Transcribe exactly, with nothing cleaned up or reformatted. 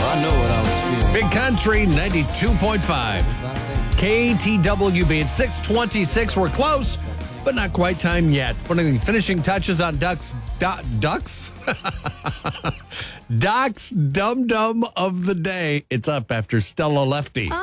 I know what I was feeling. Big Country ninety-two point five. K T W B at six twenty-six. We're close, but not quite time yet. Putting the finishing touches on Ducks. Du- Ducks? Doc's Dum Dum of the Day. It's up after Stella Lefty.